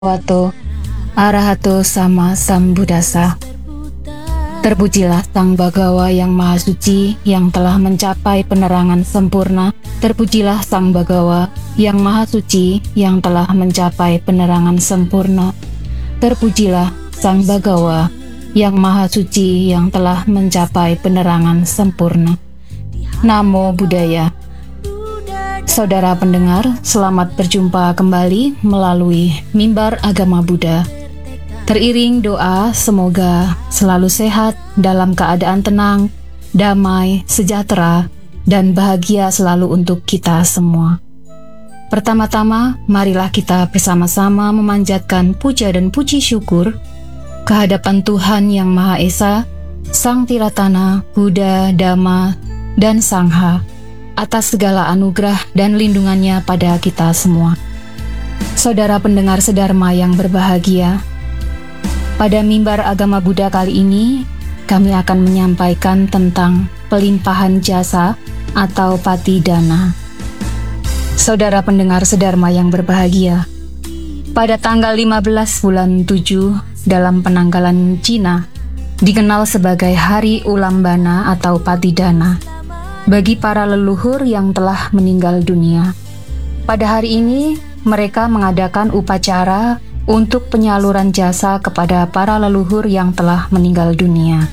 Bhagavato Arahato Sama Sambuddhassa. Terpujilah Sang Bhagawa yang Maha Suci yang telah mencapai penerangan sempurna. Terpujilah Sang Bhagawa yang Maha Suci yang telah mencapai penerangan sempurna. Terpujilah Sang Bhagawa yang Maha Suci yang telah mencapai penerangan sempurna. Namo Buddhaya. Saudara pendengar, selamat berjumpa kembali melalui Mimbar Agama Buddha. Teriring doa semoga selalu sehat, dalam keadaan tenang, damai, sejahtera, dan bahagia selalu untuk kita semua. Pertama-tama, marilah kita bersama-sama memanjatkan puja dan puji syukur kehadapan Tuhan Yang Maha Esa, Sang Tiratana, Buddha, Dhamma, dan Sangha, atas segala anugerah dan lindungannya pada kita semua. Saudara pendengar sedharma yang berbahagia, pada Mimbar Agama Buddha kali ini, kami akan menyampaikan tentang pelimpahan jasa atau patidana. Saudara pendengar sedharma yang berbahagia, pada tanggal 15 bulan 7 dalam penanggalan Cina, dikenal sebagai Hari Ulambana atau Patidana bagi para leluhur yang telah meninggal dunia. Pada hari ini, mereka mengadakan upacara untuk penyaluran jasa kepada para leluhur yang telah meninggal dunia.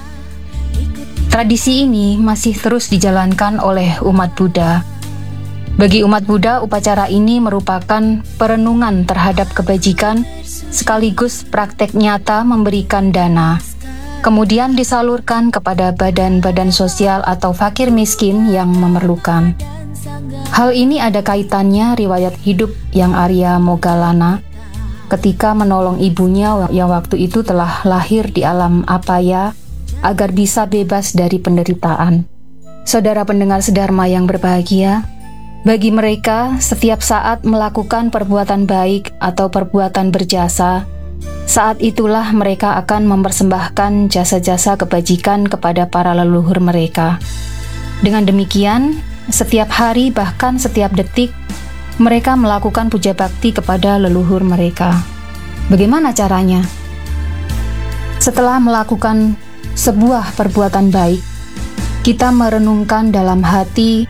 Tradisi ini masih terus dijalankan oleh umat Buddha. Bagi umat Buddha, upacara ini merupakan perenungan terhadap kebajikan sekaligus praktek nyata memberikan dana, kemudian disalurkan kepada badan-badan sosial atau fakir miskin yang memerlukan. Hal ini ada kaitannya riwayat hidup Yang Arya Moggallana ketika menolong ibunya yang waktu itu telah lahir di alam apaya agar bisa bebas dari penderitaan. Saudara pendengar sedharma yang berbahagia, bagi mereka setiap saat melakukan perbuatan baik atau perbuatan berjasa, saat itulah mereka akan mempersembahkan jasa-jasa kebajikan kepada para leluhur mereka. Dengan demikian, setiap hari bahkan setiap detik, mereka melakukan puja bakti kepada leluhur mereka. Bagaimana caranya? Setelah melakukan sebuah perbuatan baik, kita merenungkan dalam hati,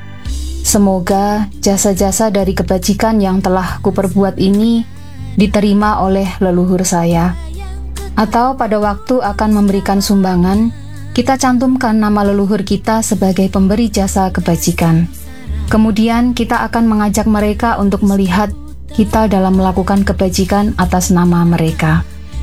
semoga jasa-jasa dari kebajikan yang telah kuperbuat ini diterima oleh leluhur saya. Atau pada waktu akan memberikan sumbangan, kita cantumkan nama leluhur kita sebagai pemberi jasa kebajikan. Kemudian kita akan mengajak mereka untuk melihat kita dalam melakukan kebajikan atas nama mereka.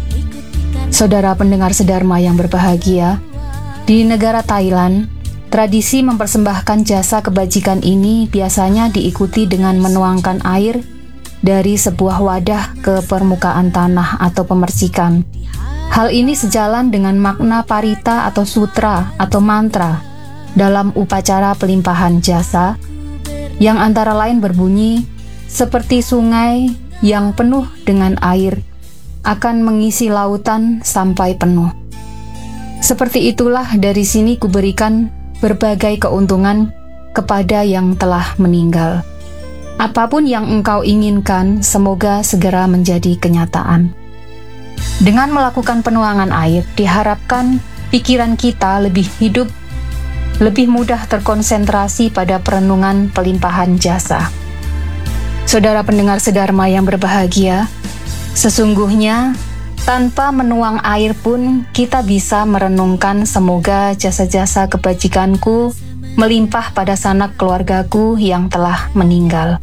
Saudara pendengar sedharma yang berbahagia, di negara Thailand, tradisi mempersembahkan jasa kebajikan ini biasanya diikuti dengan menuangkan air dari sebuah wadah ke permukaan tanah atau pemercikan. Hal ini sejalan dengan makna parita atau sutra atau mantra dalam upacara pelimpahan jasa, yang antara lain berbunyi, seperti sungai yang penuh dengan air akan mengisi lautan sampai penuh. Seperti itulah dari sini kuberikan berbagai keuntungan kepada yang telah meninggal. Apapun yang engkau inginkan, semoga segera menjadi kenyataan. Dengan melakukan penuangan air, diharapkan pikiran kita lebih hidup, lebih mudah terkonsentrasi pada perenungan pelimpahan jasa. Saudara pendengar sedharma yang berbahagia, sesungguhnya tanpa menuang air pun kita bisa merenungkan semoga jasa-jasa kebajikanku melimpah pada sanak keluargaku yang telah meninggal.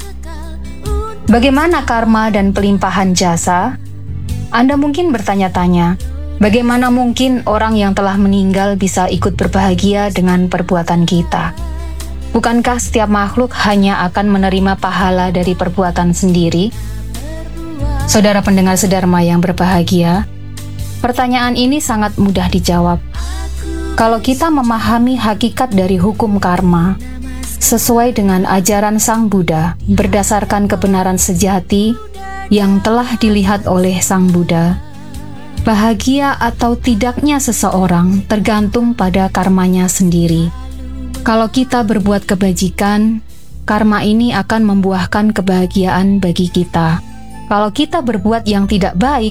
Bagaimana karma dan pelimpahan jasa? Anda mungkin bertanya-tanya, bagaimana mungkin orang yang telah meninggal bisa ikut berbahagia dengan perbuatan kita? Bukankah setiap makhluk hanya akan menerima pahala dari perbuatan sendiri? Saudara pendengar sedharma yang berbahagia, pertanyaan ini sangat mudah dijawab. Kalau kita memahami hakikat dari hukum karma, sesuai dengan ajaran Sang Buddha, berdasarkan kebenaran sejati yang telah dilihat oleh Sang Buddha, bahagia atau tidaknya seseorang tergantung pada karmanya sendiri. Kalau kita berbuat kebajikan, karma ini akan membuahkan kebahagiaan bagi kita. Kalau kita berbuat yang tidak baik,